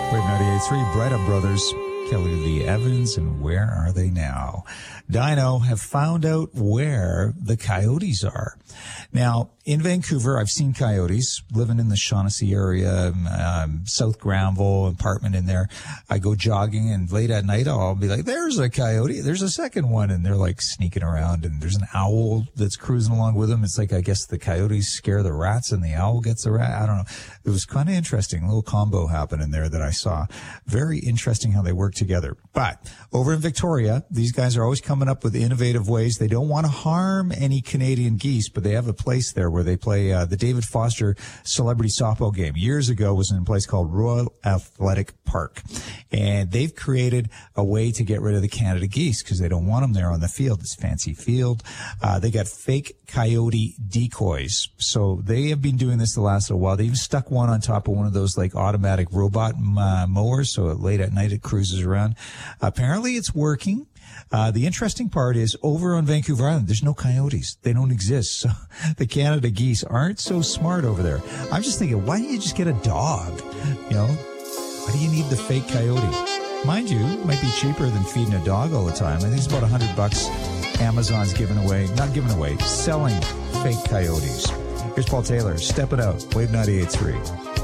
Wave 98.3, Bright Up Brothers, Kelly Lee Evans, and where are they now? Dino have found out where the coyotes are. Now, in Vancouver, I've seen coyotes living in the Shaughnessy area, South Granville, apartment in there. I go jogging, and late at night, I'll be like, there's a coyote. There's a second one, and they're like sneaking around, and there's an owl that's cruising along with them. It's like, I guess the coyotes scare the rats, and the owl gets the rat. I don't know. It was kind of interesting. A little combo happening there that I saw. Very interesting how they work together. But over in Victoria, these guys are always coming up with innovative ways. They don't want to harm any Canadian geese, but they have a place there where they play the David Foster celebrity softball game. Years ago, it was in a place called Royal Athletic Park. And they've created a way to get rid of the Canada geese because they don't want them there on the field. This fancy field. They got fake coyote decoys. So they have been doing this the last little while. They even stuck one on top of one of those like automatic robot mowers. So late at night, it cruises around. Apparently it's working. The interesting part is over on Vancouver Island, there's no coyotes. They don't exist. So the Canada geese aren't so smart over there. I'm just thinking, why don't you just get a dog? You know, why do you need the fake coyote? Mind you, it might be cheaper than feeding a dog all the time. I think it's about $100 Amazon's selling fake coyotes. Here's Paul Taylor. Step it out. Wave 98.3.